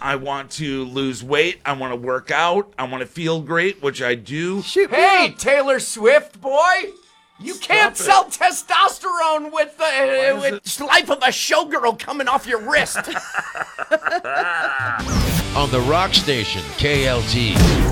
I want to lose weight. I want to work out. I want to feel great, which I do. Hey, Taylor Swift, boy! You can't sell testosterone with the life of a showgirl coming off your wrist. On the Rock Station, KLT.